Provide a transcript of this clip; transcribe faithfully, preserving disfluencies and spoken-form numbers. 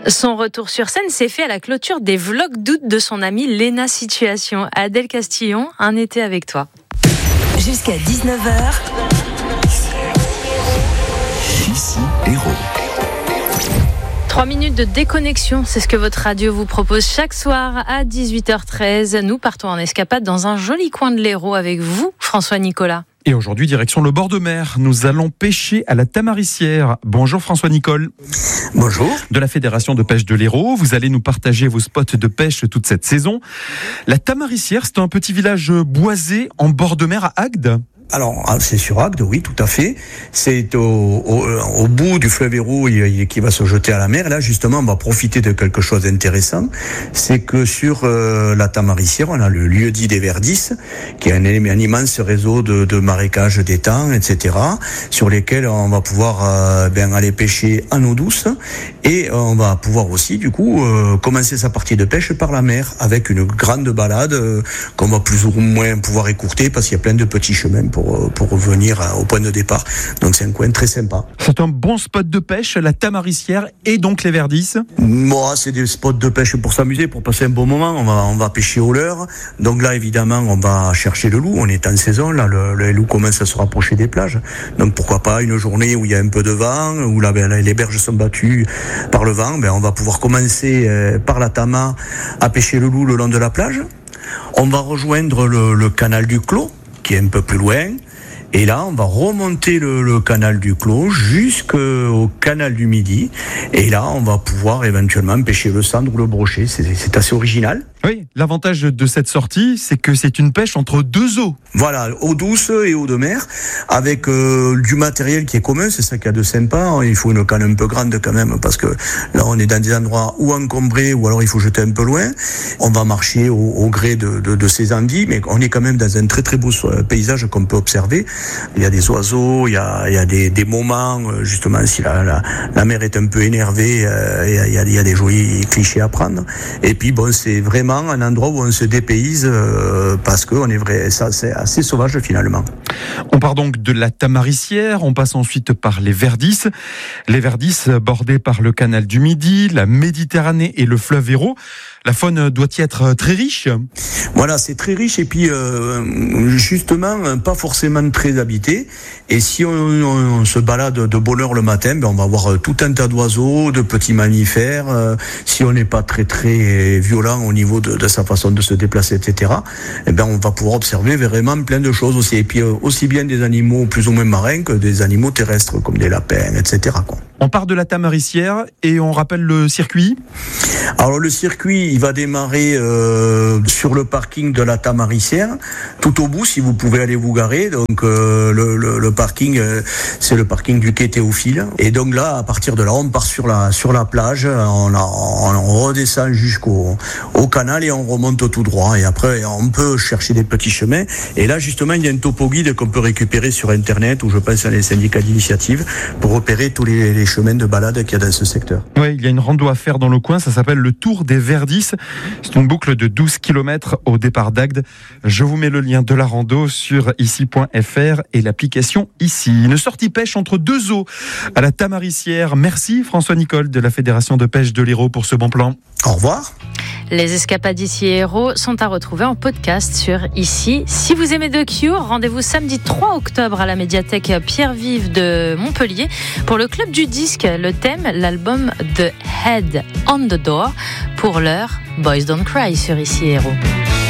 Son retour sur scène s'est fait à la clôture des vlogs d'août de son amie Léna Situation. Adèle Castillon, un été avec toi. Jusqu'à dix-neuf heures. Ici, Héros. Trois minutes de déconnexion, c'est ce que votre radio vous propose chaque soir à dix-huit heures treize. Nous partons en escapade dans un joli coin de l'Hérault avec vous, François Nicolas. Et aujourd'hui, direction le bord de mer. Nous allons pêcher à la Tamarissière. Bonjour François Nicole. Bonjour. De la Fédération de pêche de l'Hérault, vous allez nous partager vos spots de pêche toute cette saison. La Tamarissière, c'est un petit village boisé en bord de mer à Agde. Alors, c'est sur Agde, oui, tout à fait. C'est au, au, au bout du fleuve Hérault qui va se jeter à la mer. Et là, justement, on va profiter de quelque chose d'intéressant. C'est que sur euh, la Tamarissière, on a le lieu-dit des Verdis, qui est un, un immense réseau de, de marécages, d'étangs, et cetera, sur lesquels on va pouvoir euh, ben, aller pêcher en eau douce. Et on va pouvoir aussi, du coup, euh, commencer sa partie de pêche par la mer, avec une grande balade euh, qu'on va plus ou moins pouvoir écourter, parce qu'il y a plein de petits chemins pour pour revenir au point de départ. Donc c'est un coin très sympa. C'est un bon spot de pêche, la Tamarissière et donc les Verdis. Moi, c'est des spots de pêche pour s'amuser, pour passer un bon moment. On va, on va pêcher au leurre. Donc là, évidemment, on va chercher le loup. On est en saison, là, le, le loup commence à se rapprocher des plages. Donc pourquoi pas une journée où il y a un peu de vent, où là, ben, les berges sont battues par le vent. Ben, on va pouvoir commencer euh, par la Tama à pêcher le loup le long de la plage. On va rejoindre le, le canal du Clos, qui est un peu plus loin. Et là, on va remonter le, le canal du Clos jusqu'au canal du Midi. Et là, on va pouvoir éventuellement pêcher le sandre ou le brochet. C'est, c'est assez original. Oui, l'avantage de cette sortie, c'est que c'est une pêche entre deux eaux. Voilà, eau douce et eau de mer, avec euh, du matériel qui est commun, c'est ça qu'il y a de sympa. Il faut une canne un peu grande quand même, parce que là, on est dans des endroits ou encombrés, ou alors il faut jeter un peu loin. On va marcher au, au gré de, de, de ces endives, mais on est quand même dans un très très beau paysage qu'on peut observer. Il y a des oiseaux, il y a, il y a des, des moments, justement, si la, la, la mer est un peu énervée, euh, il, y a, il y a des jolis clichés à prendre. Et puis, bon, c'est vraiment un endroit où on se dépayse euh, parce que on est vrai, ça, c'est assez sauvage finalement. On part donc de la Tamarissière, on passe ensuite par les Verdis. Les Verdis bordés par le canal du Midi, la Méditerranée et le fleuve Hérault. La faune doit y être très riche. Voilà, c'est très riche et puis euh, justement pas forcément très habité. Et si on, on, on se balade de bonne heure le matin, ben on va voir tout un tas d'oiseaux, de petits mammifères. Euh, si on n'est pas très très violent au niveau de, de sa façon de se déplacer, et cetera. Et ben on va pouvoir observer vraiment plein de choses aussi. Et puis euh, aussi bien des animaux plus ou moins marins que des animaux terrestres comme des lapins, et cetera quoi. On part de la Tamarissière et on rappelle le circuit. Alors le circuit, il va démarrer euh, sur le parking de la Tamarissière, tout au bout si vous pouvez aller vous garer. Donc euh, le, le, le parking, euh, c'est le parking du quai Théophile. Et donc là, à partir de là, on part sur la sur la plage, on, a, on redescend jusqu'au au canal et on remonte tout droit. Et après, on peut chercher des petits chemins. Et là, justement, il y a un topo guide qu'on peut récupérer sur Internet, où je pense à les syndicats d'initiative, pour repérer tous les, les chemins de balade qu'il y a dans ce secteur. Oui, il y a une rando à faire dans le coin, ça s'appelle le Tour des Verdis. C'est une boucle de douze kilomètres au départ d'Agde. Je vous mets le lien de la rando sur ici point f r et l'application Ici. Une sortie pêche entre deux eaux à la Tamarissière. Merci François Nicole de la Fédération de pêche de l'Hérault pour ce bon plan. Au revoir. Les escapades Ici et Hérault sont à retrouver en podcast sur Ici. Si vous aimez The Cure, rendez-vous samedi trois octobre à la médiathèque Pierre-Vive de Montpellier pour le Club du Disque. Le thème, l'album The Head on the Door. Pour l'heure, Boys Don't Cry sur Ici et Hérault.